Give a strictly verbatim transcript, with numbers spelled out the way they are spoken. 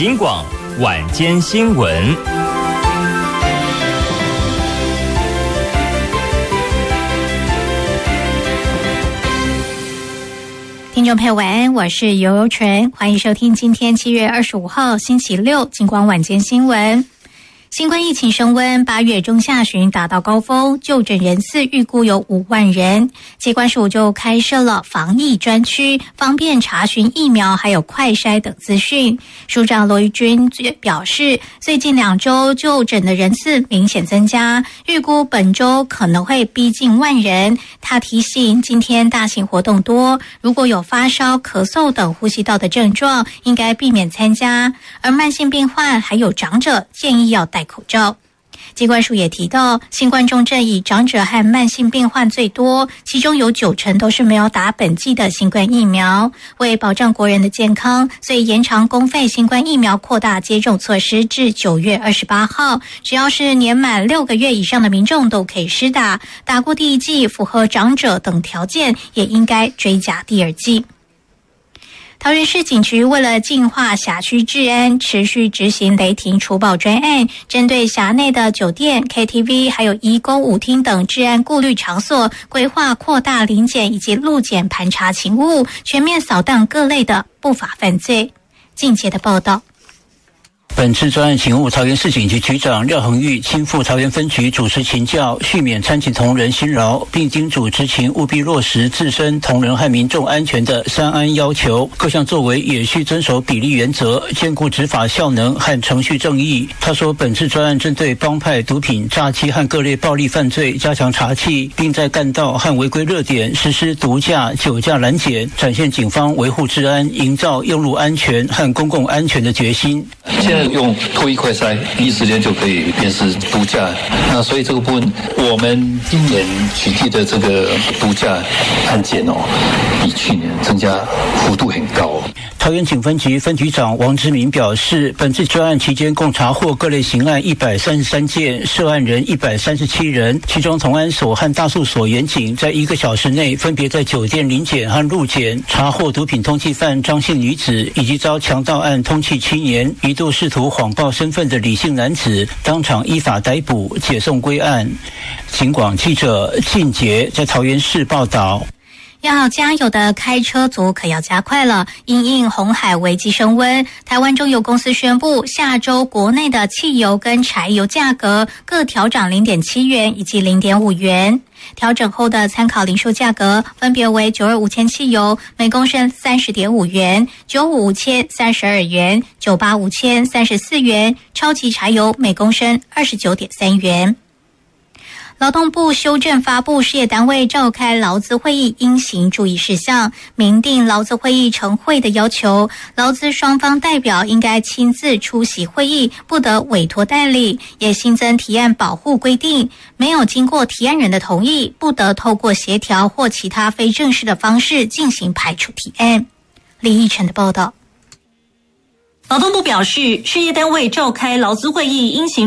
警广晚间新闻。 听众朋友晚安，我是游游纯，欢迎收听今天七月二十五号星期六警广晚间新闻。新冠疫情升温，八月中下旬达到高峰，就诊人次预估有五万人。疾管署就开设了防疫专区，方便查询疫苗还有快筛等资讯。署长罗玉君表示，最近两周就诊的人次明显增加，预估本周可能会逼近万人。他提醒，今天大型活动多，如果有发烧、咳嗽等呼吸道的症状，应该避免参加。而慢性病患还有长者，建议要戴口罩。疾管署也提到，新冠重症以长者和慢性病患最多，其中有九成都是没有打本剂的新冠疫苗。为保障国人的健康，所以延长公费新冠疫苗扩大接种措施至九月二十八号，只要是年满六个月以上的民众都可以施打，打过第一剂符合长者等条件，也应该追加第二剂。桃园市警局为了净化辖区治安，持续执行雷霆除暴专案，针对辖内的酒店、K T V 还有颐宫舞厅等治安顾虑场所，规划扩大临检以及路检盘查勤务，全面扫荡各类的不法犯罪。进阶的报道。 本次专案勤务，桃园市警局局长廖恒玉亲赴桃园分局主持勤教，续免参勤同仁辛劳，并叮嘱执勤务必落实自身、同仁和民众安全的三安要求，各项作为也需遵守比例原则，兼顾执法效能和程序正义。他说，本次专案针对帮派、毒品、诈欺和各类暴力犯罪加强查缉，并在干道和违规热点实施毒驾、酒驾拦检，展现警方维护治安、营造用路安全和公共安全的决心。 现在用唾液快筛，第一时间就可以辨识毒驾。那所以这个部分，我们今年取缔的这个毒驾案件哦，比去年增加幅度很高。 桃园警分局分局长王之明表示，本次专案期间共查获各类刑案一百三十三件，涉案人一百三十七人，其中同安所和大宿所员警在一个小时内分别在酒店临检和路检查获毒品通缉犯张姓女子，以及遭强盗案通缉七年，一度试图谎报身份的李姓男子，当场依法逮捕，解送归案。警广记者靳杰在桃园市报道。 要加油的开车族可要加快了，因应红海危机升温，台湾中油公司宣布，下周国内的汽油跟柴油价格各调涨 零点七元以及 零点五元。调整后的参考零售价格分别为九二五千汽油每公升 三十点五元，九五五千三十二元，九八五千三十四元，超级柴油每公升 二十九点三元。劳动部修正发布事业单位召开劳资会议应行注意事项，明定劳资会议成会的要求，劳资双方代表应该亲自出席会议，不得委托代理，也新增提案保护规定，没有经过提案人的同意，不得透过协调或其他非正式的方式进行排除提案。李义成的报道。 劳动部表示，事业单位召开劳资会议应行